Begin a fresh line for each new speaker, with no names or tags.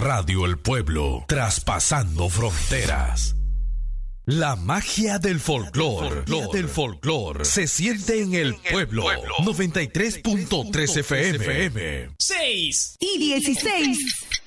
Radio El Pueblo, traspasando fronteras. La magia del folclor se siente en el pueblo. 93.3 FM.
6
y 16.